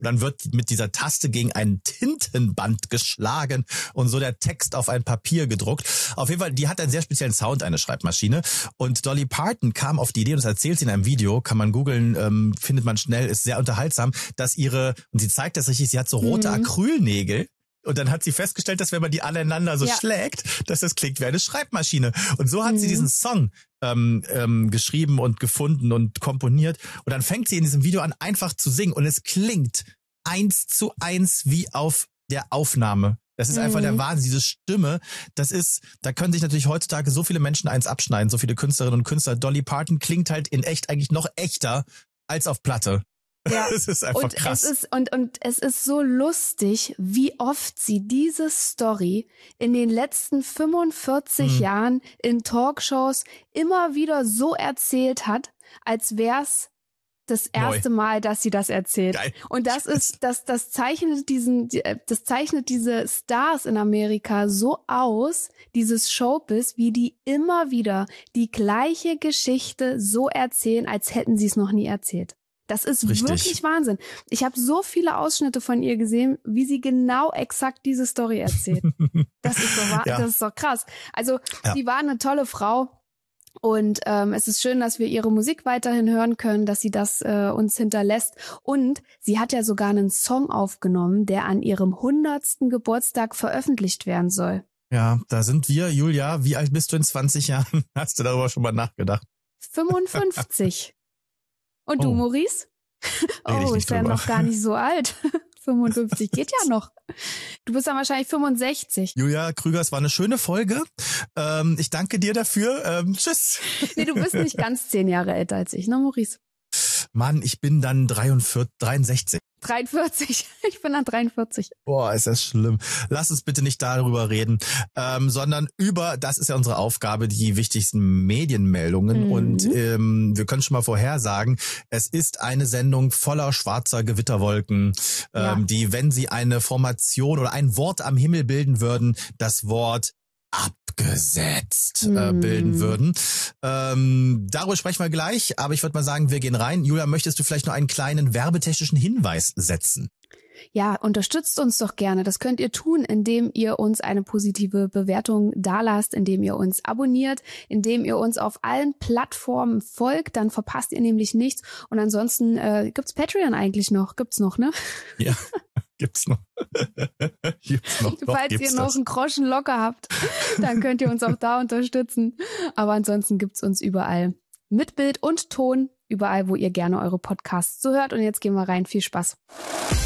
und dann wird mit dieser Taste gegen ein Tintenband geschlagen und so der Text auf ein Papier gedruckt. Auf jeden Fall, die hat einen sehr speziellen Sound, eine Schreibmaschine. Und Dolly Parton kam auf die Idee, und das erzählt sie in einem Video, kann man googeln, findet man schnell, ist sehr unterhaltsam, dass und sie zeigt das richtig, sie hat so rote Acrylnägel. Und dann hat sie festgestellt, dass wenn man die aneinander so schlägt, dass das klingt wie eine Schreibmaschine. Und so hat sie diesen Song geschrieben und gefunden und komponiert. Und dann fängt sie in diesem Video an, einfach zu singen. Und es klingt 1:1 wie auf der Aufnahme. Das ist einfach der Wahnsinn, diese Stimme. Da können sich natürlich heutzutage so viele Menschen eins abschneiden, so viele Künstlerinnen und Künstler. Dolly Parton klingt halt in echt eigentlich noch echter als auf Platte. Ja. Das ist einfach krass. Es ist so lustig, wie oft sie diese Story in den letzten 45 Jahren in Talkshows immer wieder so erzählt hat, als wär's das erste Mal, dass sie das erzählt. Geil. Und das zeichnet diese Stars in Amerika so aus, dieses Showbiz, wie die immer wieder die gleiche Geschichte so erzählen, als hätten sie es noch nie erzählt. Das ist wirklich Wahnsinn. Ich habe so viele Ausschnitte von ihr gesehen, wie sie genau exakt diese Story erzählt. Das ist doch krass. Also sie war eine tolle Frau und es ist schön, dass wir ihre Musik weiterhin hören können, dass sie das uns hinterlässt. Und sie hat ja sogar einen Song aufgenommen, der an ihrem 100. Geburtstag veröffentlicht werden soll. Ja, da sind wir. Julia, wie alt bist du in 20 Jahren? Hast du darüber schon mal nachgedacht? 55. Und du, Maurice? Ist ja noch gar nicht so alt. 55 geht ja noch. Du bist dann wahrscheinlich 65. Julia Krüger, es war eine schöne Folge. Ich danke dir dafür. Tschüss. Nee, du bist nicht ganz 10 Jahre älter als ich, ne, Maurice? Mann, ich bin dann 63. 43. Ich bin dann 43. Boah, ist das schlimm. Lass uns bitte nicht darüber reden, sondern das ist ja unsere Aufgabe, die wichtigsten Medienmeldungen. Und wir können schon mal vorhersagen, es ist eine Sendung voller schwarzer Gewitterwolken, die, wenn sie eine Formation oder ein Wort am Himmel bilden würden, das Wort abgesetzt bilden würden. Darüber sprechen wir gleich, aber ich würde mal sagen, wir gehen rein. Julia, möchtest du vielleicht noch einen kleinen werbetechnischen Hinweis setzen? Ja, unterstützt uns doch gerne. Das könnt ihr tun, indem ihr uns eine positive Bewertung dalasst, indem ihr uns abonniert, indem ihr uns auf allen Plattformen folgt. Dann verpasst ihr nämlich nichts. Und ansonsten gibt's Patreon eigentlich noch. Gibt's noch, ne? Ja. Gibt's noch. Falls ihr noch einen Groschen locker habt, dann könnt ihr uns auch da unterstützen. Aber ansonsten gibt's uns überall. Mit Bild und Ton, überall, wo ihr gerne eure Podcasts so hört. Und jetzt gehen wir rein. Viel Spaß.